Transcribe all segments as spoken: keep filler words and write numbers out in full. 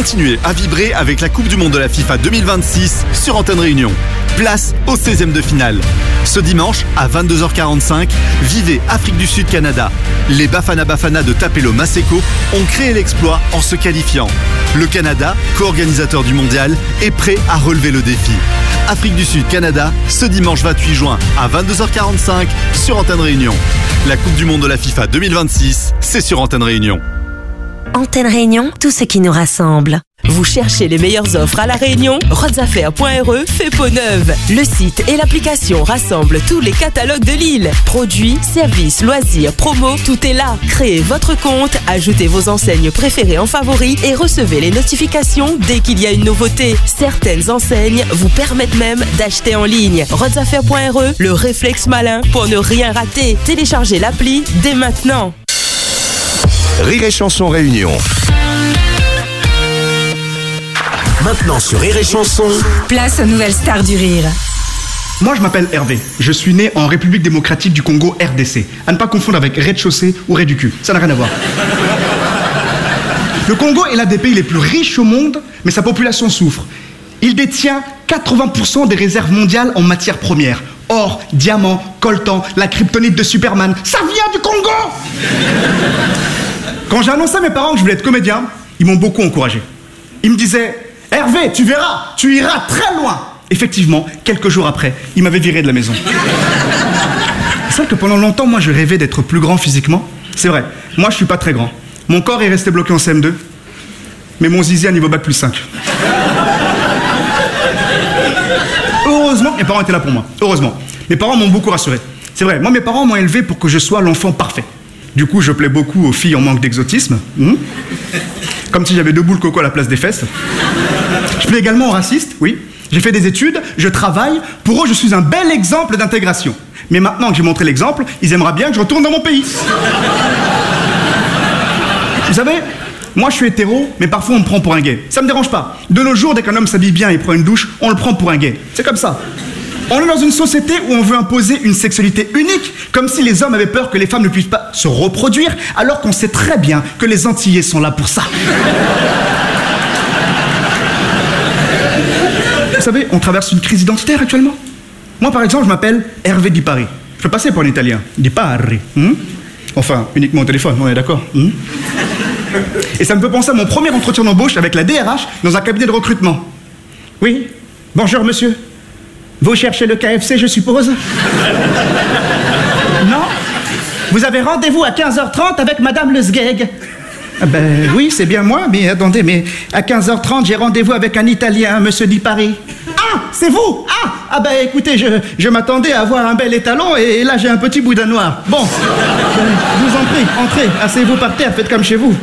continuez à vibrer avec la Coupe du Monde de la FIFA deux mille vingt-six sur Antenne Réunion. Place au seizième de finale. Ce dimanche, à vingt-deux heures quarante-cinq, vivez Afrique du Sud-Canada. Les Bafana Bafana de Tapelo Maseko ont créé l'exploit en se qualifiant. Le Canada, co-organisateur du mondial, est prêt à relever le défi. Afrique du Sud-Canada, ce dimanche vingt-huit juin à vingt-deux heures quarante-cinq sur Antenne Réunion. La Coupe du Monde de la FIFA deux mille vingt-six, c'est sur Antenne Réunion. Antenne Réunion, tout ce qui nous rassemble. Vous cherchez les meilleures offres à La Réunion? Rodsaffaires point R E fait peau neuve. Le site et l'application rassemblent tous les catalogues de l'île. Produits, services, loisirs, promos, tout est là. Créez votre compte, ajoutez vos enseignes préférées en favoris et recevez les notifications dès qu'il y a une nouveauté. Certaines enseignes vous permettent même d'acheter en ligne. Rodsaffaires point R E, le réflexe malin pour ne rien rater. Téléchargez l'appli dès maintenant. Rire et Chanson Réunion. Maintenant sur Rire et Chanson, place aux nouvelles stars du rire. Moi, je m'appelle Hervé. Je suis né en République démocratique du Congo, R D C. À ne pas confondre avec rez-de-chaussée ou rez du cul. Ça n'a rien à voir. Le Congo est l'un des pays les plus riches au monde, mais sa population souffre. Il détient quatre-vingts pour cent des réserves mondiales en matières premières. Or, diamants, coltan, la kryptonite de Superman, ça vient du Congo! Quand j'ai annoncé à mes parents que je voulais être comédien, ils m'ont beaucoup encouragé. Ils me disaient « Hervé, tu verras, tu iras très loin !» Effectivement, quelques jours après, ils m'avaient viré de la maison. C'est vrai que pendant longtemps, moi, je rêvais d'être plus grand physiquement. C'est vrai, moi, je suis pas très grand. Mon corps est resté bloqué en C M deux, mais mon zizi à niveau bac plus cinq. Heureusement, mes parents étaient là pour moi. Heureusement. Mes parents m'ont beaucoup rassuré. C'est vrai, moi, mes parents m'ont élevé pour que je sois l'enfant parfait. Du coup, je plais beaucoup aux filles en manque d'exotisme. Mmh. Comme si j'avais deux boules coco à la place des fesses. Je plais également aux racistes, oui. J'ai fait des études, je travaille. Pour eux, je suis un bel exemple d'intégration. Mais maintenant que j'ai montré l'exemple, ils aimeraient bien que je retourne dans mon pays. Vous savez, moi je suis hétéro, mais parfois on me prend pour un gay. Ça me dérange pas. De nos jours, dès qu'un homme s'habille bien et prend une douche, on le prend pour un gay. C'est comme ça. On est dans une société où on veut imposer une sexualité unique, comme si les hommes avaient peur que les femmes ne puissent pas se reproduire, alors qu'on sait très bien que les Antillais sont là pour ça. Vous savez, on traverse une crise identitaire actuellement. Moi, par exemple, je m'appelle Hervé Di Pari. Je peux passer pour un Italien. Di Pari. Hmm? Enfin, uniquement au téléphone, on est d'accord. Hmm? Et ça me fait penser à mon premier entretien d'embauche avec la D R H dans un cabinet de recrutement. Oui, bonjour monsieur. Vous cherchez le K F C, je suppose? Non? Vous avez rendez-vous à quinze heures trente avec Madame Le Sgeg. Ah ben oui, c'est bien moi, mais attendez, mais à quinze heures trente, j'ai rendez-vous avec un Italien, monsieur Di Pari. Ah, c'est vous? Ah, ah ben écoutez, je, je m'attendais à avoir un bel étalon et là j'ai un petit boudin noir. Bon, je vous en prie, entrez, asseyez-vous par terre, faites comme chez vous.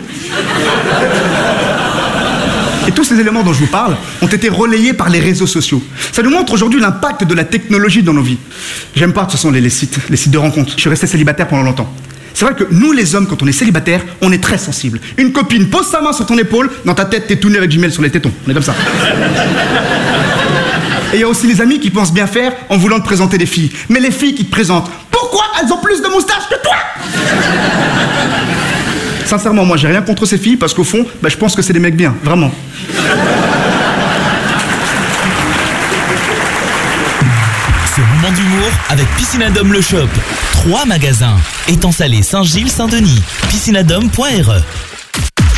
Et tous ces éléments dont je vous parle ont été relayés par les réseaux sociaux. Ça nous montre aujourd'hui l'impact de la technologie dans nos vies. J'aime pas, de toute façon, les, les sites, les sites de rencontres. Je suis resté célibataire pendant longtemps. C'est vrai que nous, les hommes, quand on est célibataire, on est très sensible. Une copine pose sa main sur ton épaule, dans ta tête, t'es tout nu avec du miel sur les tétons. On est comme ça. Et il y a aussi les amis qui pensent bien faire en voulant te présenter des filles. Mais les filles qui te présentent, pourquoi elles ont plus de moustaches que toi? Sincèrement, moi, j'ai rien contre ces filles parce qu'au fond, bah, je pense que c'est des mecs bien, vraiment. Ce moment d'humour avec Piscinadome Le Shop. Trois magasins. Étang Salé, Saint-Gilles, Saint-Denis. Piscinadome point R E.